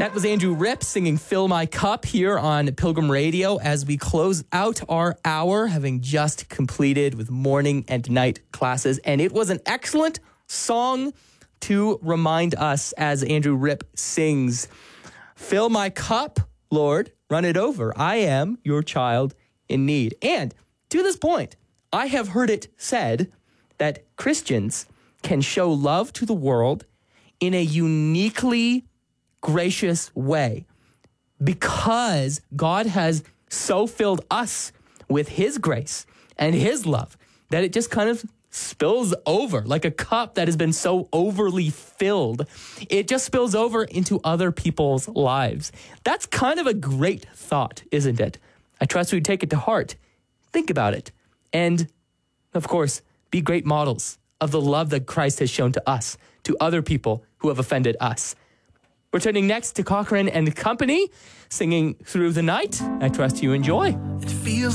That was Andrew Ripp singing Fill My Cup here on Pilgrim Radio as we close out our hour, having just completed with morning and night classes. And it was an excellent song to remind us as Andrew Ripp sings, "Fill my cup, Lord, run it over. I am your child in need." And to this point, I have heard it said that Christians can show love to the world in a uniquely gracious way because God has so filled us with his grace and his love that it just kind of spills over like a cup that has been so overly filled. It just spills over into other people's lives. That's kind of a great thought, isn't it? I trust we take it to heart. Think about it. And, of course, be great models of the love that Christ has shown to us, to other people who have offended us. We're turning next to Cochrane and Company, singing Through the Night. I trust you enjoy. It feels